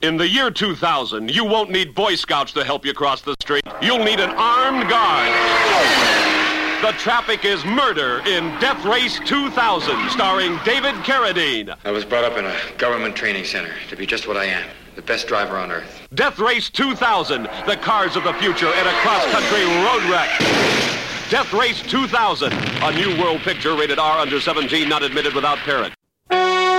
In the year 2000, you won't need Boy Scouts to help you cross the street. You'll need an armed guard. The traffic is murder in Death Race 2000, starring David Carradine. I was brought up in a government training center to be just what I am, the best driver on earth. Death Race 2000, the cars of the future in a cross-country road wreck. Death Race 2000, a new world picture rated R under 17, not admitted without parent.